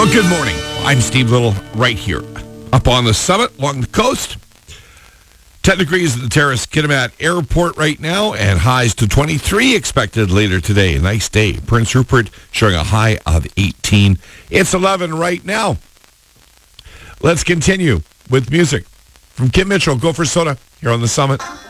Well, good morning. I'm Steve Little, right here, up on the summit along the coast. 10 degrees at the Terrace Kitimat Airport right now, and highs to 23 expected later today. Nice day. Prince Rupert showing a high of 18. It's 11 right now. Let's continue with music from Kim Mitchell. Go for Soda here on the summit.